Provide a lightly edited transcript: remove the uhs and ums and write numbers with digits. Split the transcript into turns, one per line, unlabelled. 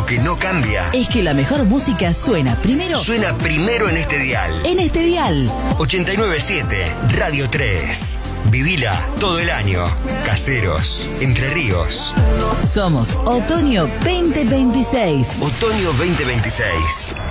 Lo que no cambia
es que la mejor música suena primero
en este dial.
En este dial.
897 Radio 3. Vivila todo el año. Caseros, Entre Ríos.
Somos Otoño 2026.
Otoño 2026.